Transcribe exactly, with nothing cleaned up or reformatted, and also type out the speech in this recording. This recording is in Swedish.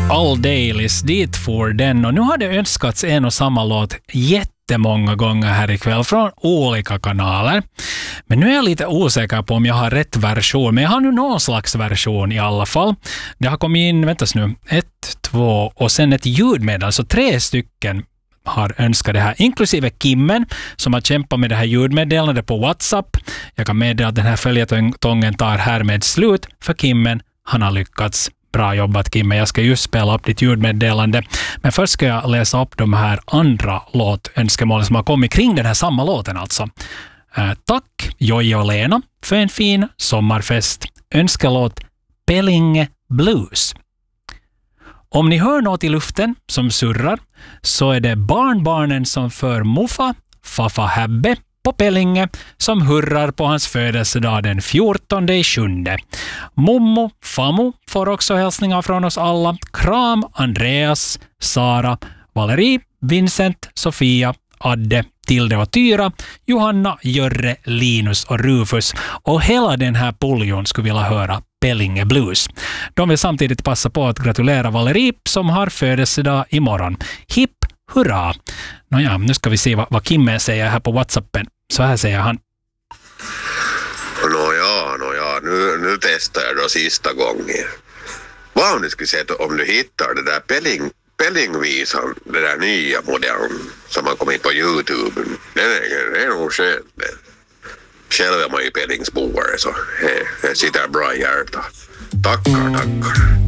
All Dailies, dit får den. Och nu har det önskats en och samma låt jättemånga gånger här ikväll från olika kanaler. Men nu är jag lite osäker på om jag har rätt version. Men jag har nu någon slags version i alla fall. Det har kommit in, väntas nu, ett, två och sen ett ljudmedel. Så tre stycken har önskat det här, inklusive Kimmen som har kämpat med det här ljudmeddelandet på WhatsApp. Jag kan meddela att den här följetongen tar härmed slut för Kimmen. Han har lyckats. Bra jobbat Kimmen, jag ska just spela upp ditt ljudmeddelande. Men först ska jag läsa upp de här andra låtönskemålen som har kommit kring den här samma låten alltså. Eh, tack Jojje och Lena för en fin sommarfest. Önskelåt Pellinge Blues. Om ni hör något i luften som surrar så är det barnbarnen som för Muffa, Faffa Hebbe på Pellinge som hurrar på hans födelsedag den fjortonde sjunde. Mommo, Fammo får också hälsningar från oss alla. Kram, Andreas, Sara, Valerie, Vincent, Sofia, Adde, Tilde och Tyra, Johanna, Jörre, Linus och Rufus. Och hela den här puljon skulle vilja höra Pellinge Blues. De vill samtidigt passa på att gratulera Valerie som har födelsedag imorgon. Hipp hurra! Nåja, nu ska vi se vad, vad Kimmen säger här på WhatsAppen. Så här säger han. Nåja, nåja, nu, nu testar jag då sista gången. Vad om du skulle säga om du hittar det där Pelling, Pellingvisan, det där nya modellen som har kommit på YouTube. Det är, det är nog skönt. Själv är man ju Pellingsboare så det, det sitter bra i hjärtat. Tackar, tackar.